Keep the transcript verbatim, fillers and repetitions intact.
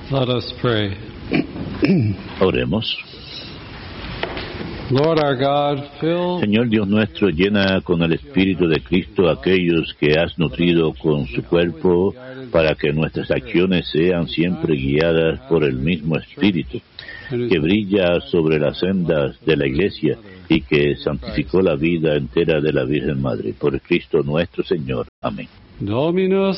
Let us pray. Oremos. Lord our God, fill Señor Dios nuestro, llena con el Espíritu de Cristo a aquellos que has nutrido con su cuerpo, para que nuestras acciones sean siempre guiadas por el mismo Espíritu, que brilla sobre las sendas de la Iglesia y que santificó la vida entera de la Virgen Madre. Por Cristo nuestro Señor. Amén. Dominus